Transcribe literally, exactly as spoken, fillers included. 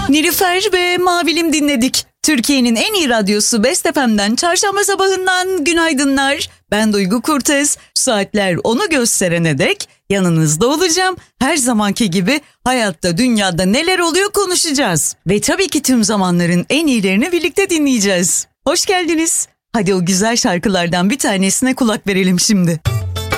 Nilüfer ve Mavilim dinledik. Türkiye'nin en iyi radyosu Best F M'den çarşamba sabahından günaydınlar. Ben Duygu Kurtez. Saatler onu gösterene dek yanınızda olacağım. Her zamanki gibi hayatta, dünyada neler oluyor konuşacağız. Ve tabii ki tüm zamanların en iyilerini birlikte dinleyeceğiz. Hoş geldiniz. Hadi o güzel şarkılardan bir tanesine kulak verelim şimdi.